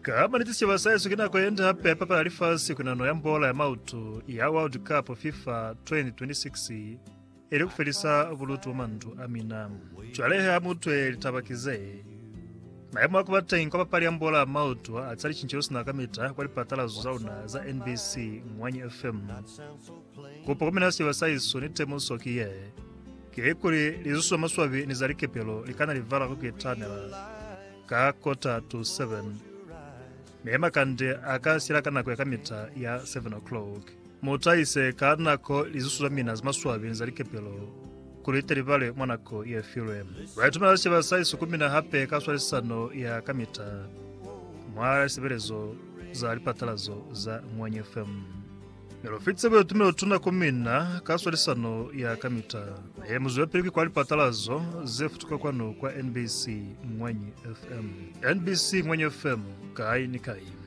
Kama nitisi wasayesu kina kwenda hapa papa alifasi kuna no yambola ya mautu ya World Cup FIFA 2026 ili kufelisa vulutu mandu amina. Chwalehe amutwe litabakize. Maemu wakubata inkopa pali yambola ya mautu atsali chinchirusi na kamita kwa lipatala zuzauna za NBC Mwanyi FM. Kupo kuminasi wasayesu nitemuso kiye. Kikuli lizusu wa maswabi nizalike pelo likana livala kukitanela. Ka kota to 7. Mema kande akasira kana kwa kamita ya 7 o'clock. Mutaise kanako lizusu zamina zimaswabi nizalike pelo. Kulite livale mwanako ya filem. Waituma wasi wasaisu kumina hape kaswali sano ya kamita. Mwara siberezo za lipatalazo za Mwanyi FM. Nelofitse bwe tumelo tuna kumina kaswali sano ya kamita. Muzuwe piliki kwa lipatalazo zefutuka kwano kwa NBC Mwanyi FM. NBC Mwanyi FM kai ni kai.